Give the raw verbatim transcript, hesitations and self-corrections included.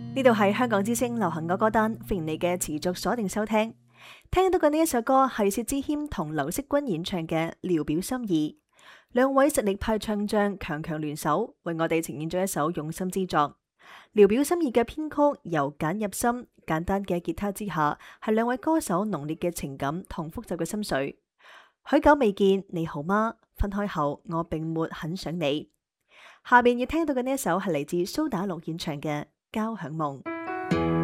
呢度係香港之聲流行歌歌單，歡迎你嘅持續鎖定收聽。聽到嘅呢一首歌係薛之謙同劉惜君演唱嘅《聊表心意》，兩位實力派唱將強強聯手，為我哋呈現咗一首用心之作。《聊表心意》嘅編曲由簡入心，簡單嘅吉他之下，係兩位歌手濃烈嘅情感同複雜嘅心緒。許久未見，你好嗎？分開後，我並沒很想你。下面要聽到嘅呢一首係嚟自蘇打綠演唱嘅《交響夢》。